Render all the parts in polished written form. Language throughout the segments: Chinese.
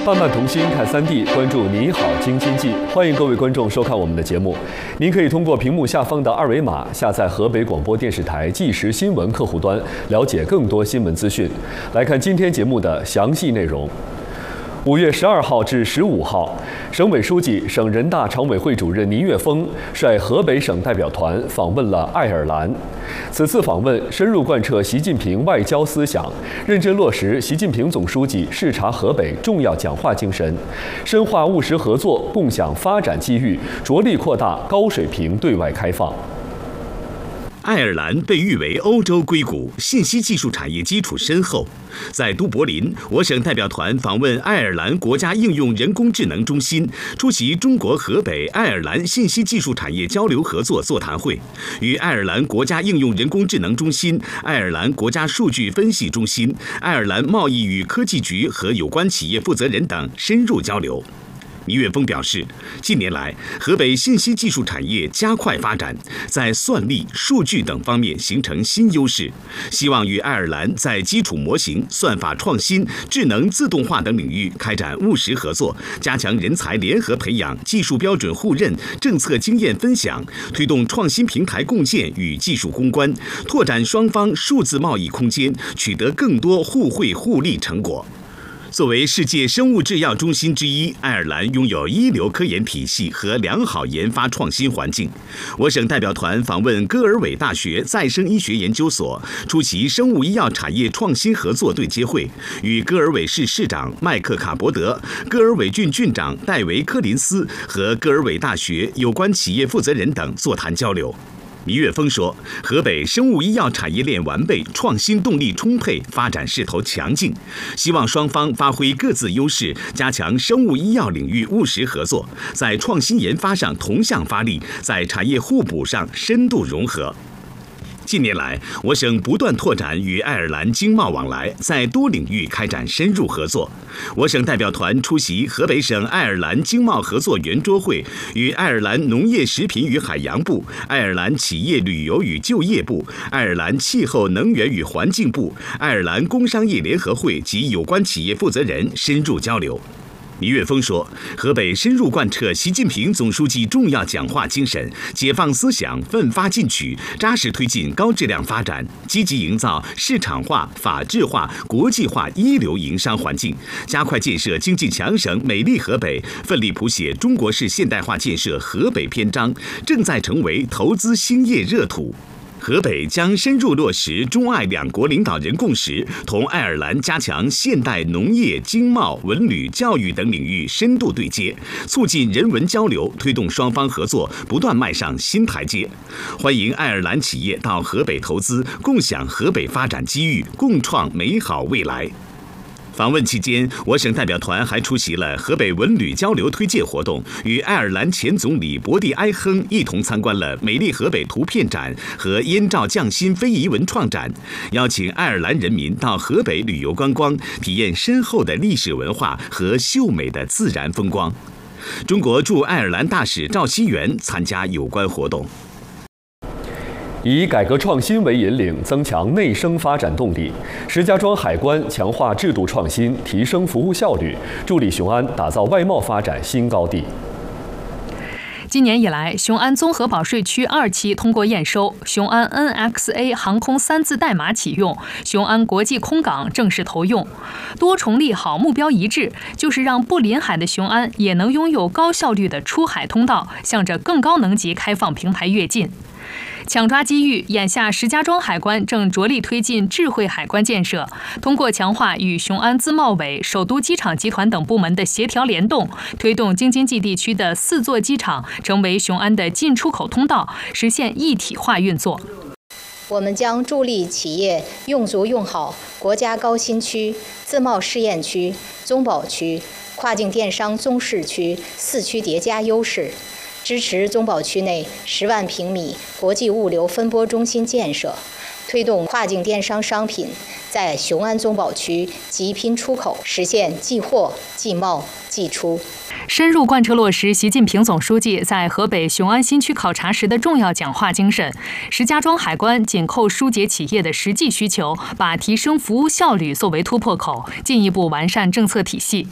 伴伴同心看3D，关注你好京津冀，欢迎各位观众收看我们的节目。您可以通过屏幕下方的二维码下载河北广播电视台即时新闻客户端，了解更多新闻资讯。来看今天节目的详细内容。5月12号至15号，省委书记、省人大常委会主任倪岳峰率河北省代表团访问了爱尔兰。此次访问深入贯彻习近平外交思想，认真落实习近平总书记视察河北重要讲话精神，深化务实合作，共享发展机遇，着力扩大高水平对外开放。 爱尔兰被誉为欧洲硅谷，信息技术产业基础深厚。在都柏林，我省代表团访问爱尔兰国家应用人工智能中心，出席中国河北爱尔兰信息技术产业交流合作座谈会，与爱尔兰国家应用人工智能中心、爱尔兰国家数据分析中心、爱尔兰贸易与科技局和有关企业负责人等深入交流。倪岳峰表示，近年来，河北信息技术产业加快发展，在算力、数据等方面形成新优势，希望与爱尔兰在基础模型、算法创新、智能自动化等领域开展务实合作，加强人才联合培养、技术标准互认、政策经验分享，推动创新平台共建与技术攻关，拓展双方数字贸易空间，取得更多互惠互利成果。作为世界生物制药中心之一，爱尔兰拥有一流科研体系和良好研发创新环境。我省代表团访问戈尔韦大学再生医学研究所，出席生物医药产业创新合作对接会，与戈尔韦市市长麦克卡伯德、戈尔韦郡郡长戴维科林斯和戈尔韦大学有关企业负责人等座谈交流。倪岳峰说，河北生物医药产业链完备，创新动力充沛，发展势头强劲，希望双方发挥各自优势，加强生物医药领域务实合作，在创新研发上同向发力，在产业互补上深度融合。近年来，我省不断拓展与爱尔兰经贸往来，在多领域开展深入合作。我省代表团出席河北省爱尔兰经贸合作圆桌会，与爱尔兰农业食品与海洋部、爱尔兰企业旅游与就业部、爱尔兰气候能源与环境部、爱尔兰工商业联合会及有关企业负责人深入交流。倪岳峰说，河北深入贯彻习近平总书记重要讲话精神，解放思想，奋发进取，扎实推进高质量发展，积极营造市场化、法治化、国际化一流营商环境，加快建设经济强省美丽河北，奋力谱写中国式现代化建设河北篇章，正在成为投资兴业热土。河北将深入落实中爱两国领导人共识，同爱尔兰加强现代农业、经贸、文旅、教育等领域深度对接，促进人文交流，推动双方合作不断迈上新台阶。欢迎爱尔兰企业到河北投资，共享河北发展机遇，共创美好未来。访问期间，我省代表团还出席了河北文旅交流推介活动，与爱尔兰前总理博蒂埃亨一同参观了美丽河北图片展和燕赵匠心非遗文创展，邀请爱尔兰人民到河北旅游观光，体验深厚的历史文化和秀美的自然风光。中国驻爱尔兰大使赵希元参加有关活动。 以改革创新为引领，增强内生发展动力。石家庄海关强化制度创新，提升服务效率，助力雄安打造外贸发展新高地。 今年以来，雄安综合保税区2期通过验收，雄安 NXA 航空3字代码启用，雄安国际空港正式投用。多重利好，目标一致，就是让不临海的雄安也能拥有高效率的出海通道，向着更高能级开放平台跃进。抢抓机遇，眼下石家庄海关正着力推进智慧海关建设，通过强化与雄安自贸委、首都机场集团等部门的协调联动，推动京津冀地区的4座机场成为雄安的进出口通道，实现一体化运作。 我们将助力企业用足用好国家高新区、自贸试验区、综保区、跨境电商综市区4区叠加优势，支持综保区内10万平米国际物流分拨中心建设，推动跨境电商商品在雄安综保区集拼出口，实现即货、即贸、即出。 深入贯彻落实习近平总书记在河北雄安新区考察时的重要讲话精神，石家庄海关紧扣疏解企业的实际需求，把提升服务效率作为突破口，进一步完善政策体系。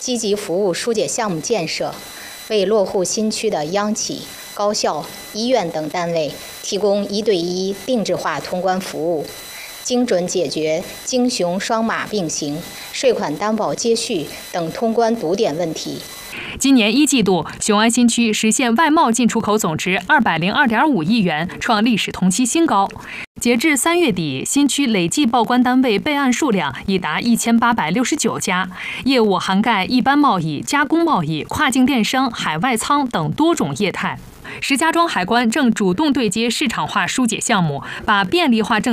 积极服务疏解项目建设，为落户新区的央企、高校、医院等单位提供1对1定制化通关服务，精准解决京熊双码并行、税款担保接续等通关堵点问题。 今年1季度，雄安新区实现外贸进出口总值202.5亿元，创历史同期新高。截至3月底，新区累计报关单位备案数量已达1869家，业务涵盖一般贸易、加工贸易、跨境电商、海外仓等多种业态。石家庄海关正主动对接市场化疏解项目，把便利化政